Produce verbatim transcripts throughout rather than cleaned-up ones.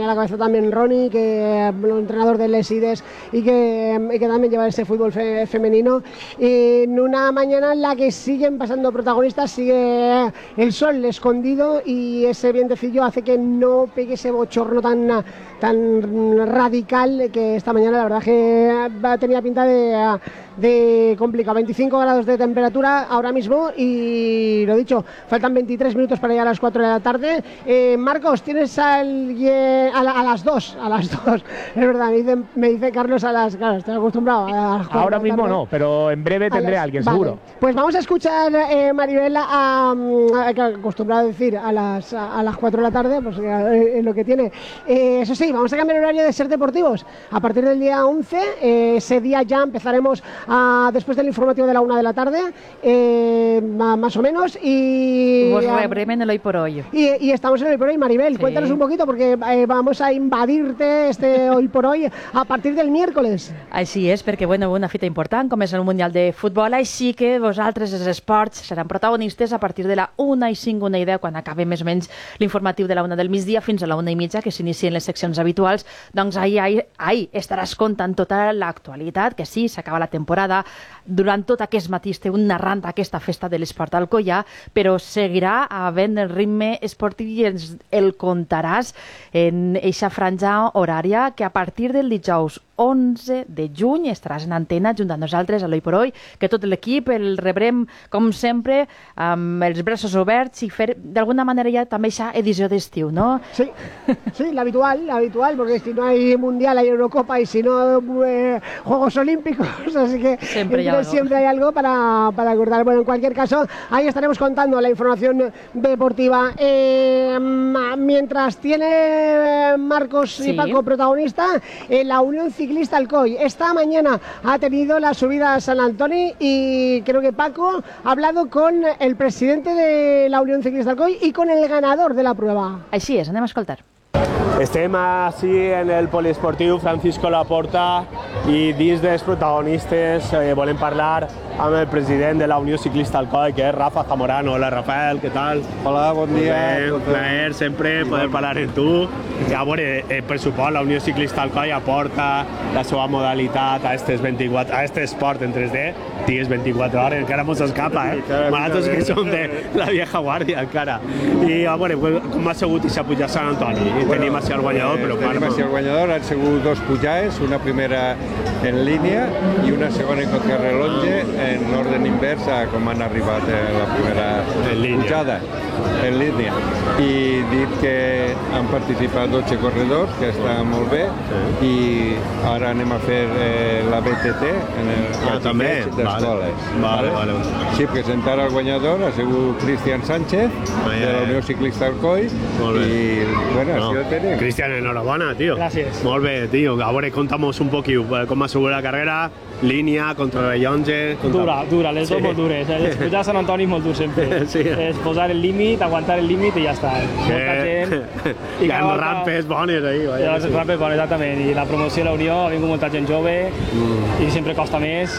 la cabeza también Ronnie, que el entrenador del Lesides y que, y que también lleva ese fútbol fe, femenino. Y en una mañana en la que siguen pasando protagonistas, sigue el sol escondido y ese vientecillo hace que no pegue ese bochorno tan, tan radical que esta mañana la verdad que tenía pinta de, de complicado. veinticinco grados de temperatura ahora mismo y lo dicho, faltan veintitrés minutos para llegar a las cuatro de la tarde. Eh, Marcos, tienes al, a, la, a las dos, a las dos, es verdad, me dice, me dice Carlos a las, claro, estoy acostumbrado a las ahora mismo no, pero en breve tendré a, las, a alguien, vale, seguro. Pues vamos a escuchar, eh, Maribel, a, a, acostumbrado a decir a las, a, a las cuatro de la tarde, pues eh, lo que tiene. Eh, eso sí, vamos a cambiar el horario de Ser Deportivos. A partir del día once, eh, ese día ya empezaremos a, después del informativo de la una de la tarde, eh, más o menos, y... Pues rebreme el hoy por hoy. Y, y estamos en el hoy por hoy, Maribel, sí. Cuéntanos un poquito, porque eh, vamos a invadirte este hoy por hoy a partir del miércoles. Així és, perquè bueno, una fita important, com és el Mundial de Futbol, així que vosaltres, els esports, seran protagonistes a partir de la una i cinc, una i deu, quan acabi més o menys l'informatiu de la una del migdia, fins a la una i mitja, que s'inicien les seccions habituals. Doncs ahir, ahir, ahir estaràs contant tota l'actualitat, que sí, s'acaba la temporada. Durant tot aquest matí esteu narrant aquesta festa de l'esport al Alcoià, però seguirà havent el ritme esportiu i ens el contaràs en eixa franja horària que a partir del dijous onze de juny estaràs en antena junt a nosaltres a l'Hoy por Hoy, que tot l'equip el rebrem, com sempre, amb els braços oberts i fer d'alguna manera ja també aquesta edició d'estiu, ¿no? Sí, sí, l'habitual, l'habitual, porque si no hay Mundial, hay Eurocopa y si no, eh, Juegos Olímpicos, así que siempre hay algo, siempre hay algo para, para acordar. Bueno, en cualquier caso, ahí estaremos contando la información deportiva. Eh, mientras tiene Marcos sí. y Paco protagonista, eh, la Unión Ciclista Alcoy esta mañana ha tenido la subida a San Antoni y creo que Paco ha hablado con el presidente de la Unión Ciclista Alcoy y con el ganador de la prueba. Així és, anem a escoltar. Estem així en el poliesportiu Francisco Laporta i dins dels protagonistes eh, volem parlar amb el president de la Unió Ciclista Alcoy, que és Rafa Zamorano. Hola, Rafael, què tal? Hola, bon dia. Bé, un plaer sempre poder parlar amb tu. Ja, bueno, eh, per suport, la Unió Ciclista Alcoy aporta la seva modalitat a este vint-i-quatre, a este esport en tres D, dies vint-i-quatre hores, encara mos escapa, eh? Nosaltres que som de la vieja guàrdia, encara. I, bueno, com ha sigut aquesta pujada a Sant Antoni? I tenim així el guanyador, però clar... Tenim així el guanyador, han sigut dos pujades, una primera en línia i una segona en contrarrellotge en l'ordre invers a com han arribat a la primera pujada en línia. I dit que han participat dotze corredors, que està molt bé, i ara anem a fer eh, la B T T en el ah, també? d'escoles. Vale, vale. Sí, presentar el guanyador ha sigut Cristian Sánchez, de la Unió Ciclista Alcoy, i bueno, així ho tenim. Cristian, enhorabona, tío. Gracias. Molt bé, tío. A veure, contamos un poquillo com ha sigut la carrera, línia, contrarrellotge... Dura, dura, les dos molt dures. Les pujades a Sant Antoni és molt dur sempre. Sí. És posar el límit, aguantar el límit i ja està. Molta gent... I hi ha rampes bones ahí. Hi ha rampes bones, exactament. I la promoció de la Unió ha vingut molta gent jove mm. i sempre costa més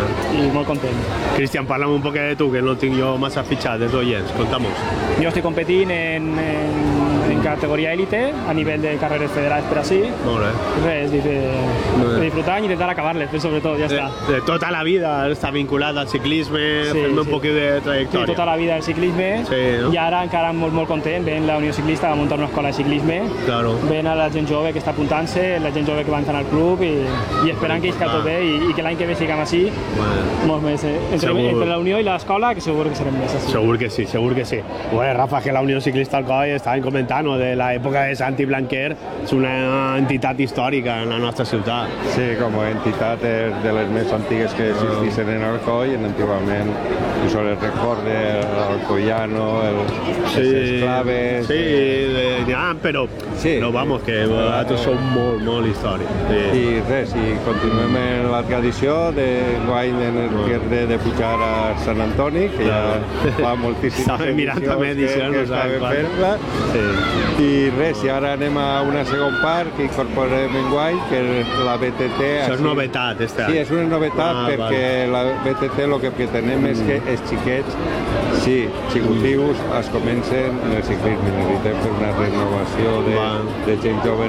i molt content. Cristian, parla'm un poc de tu, que no tinc jo massa fitxat dels oients. Contamos. Jo estic competint en, en, en categoria élite a nivell de carreres federals per així. Molt bé. Res, de, de disfrutar i intentar acabar-les, però sobretot, ja està. De, de tota la vida està vinculat al ciclisme, sí, fent-me sí. un poquet de trajectòria. Sí, tota la vida al ciclisme, sí, no? I ara encara molt, molt content, ven la Unió Ciclista a muntar una escola de ciclisme, claro. Ven a la gent jove que està apuntant-se, la gent jove que va entrar al club i, i esperant que isca tot bé i, i que l'any que ve siguem així, bueno. Molt més, eh? entre, entre la Unió i l'escola, que segur que serem més així. Segur que sí, segur que sí. Bueno, Rafa, que la Unió Ciclista Alcoy estaven comentant, no? De l'època de Santi Blanquer, és una entitat històrica en la nostra ciutat. Sí, com a entitat és de les més antigues que existissin en Alcoy, en antigament són el record de l'alcoiano, el, sí, les esclaves... Sí, de, ja, però, sí. Però vamos, que vosaltres sou molt, molt històrics. Sí. I res, i continuem en la tradició de guany en el que de, de pujar a Sant Antoni, que ja fa moltíssimes edicions que, que estàvem fent-la. Sí. I res, i ara anem a una segon part que incorporem en guany, que és la B T T. Això és novetat, este any. Sí, és una novetat ah, perquè vale. La B T T el que pretenem és que els xiquets, sí, xicutius, es comencen en el ciclisme. Necessitem fer una renovació de, de gent jove